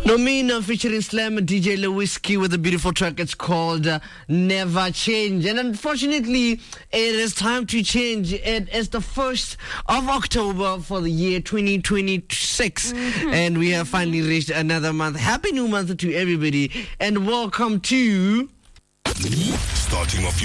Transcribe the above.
Nomino featuring Slam and DJ Lewinsky with a beautiful track. It's called Never Change. And unfortunately, it is time to change. It is the 1st of October for the year 2026. And we have finally reached another month. Happy New Month to everybody. And welcome to... Starting off